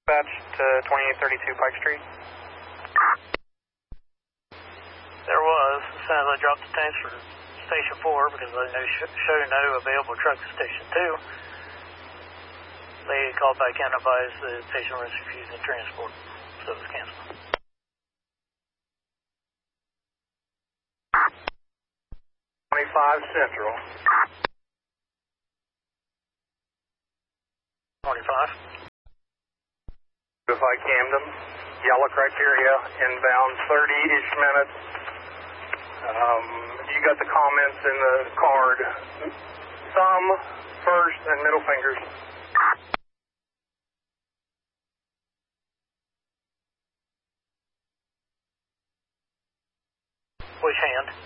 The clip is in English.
Dispatch to 2832 Pike Street. There was. As soon as I dropped the tanks for Station 4, because I showed no available truck at Station 2, they called back in and advised the patient was refusing transport, so it was canceled. Central. 25. If I Camden, yellow criteria, inbound 30-ish minutes. You got the comments in the card. Thumb, first, and middle fingers. Which hand?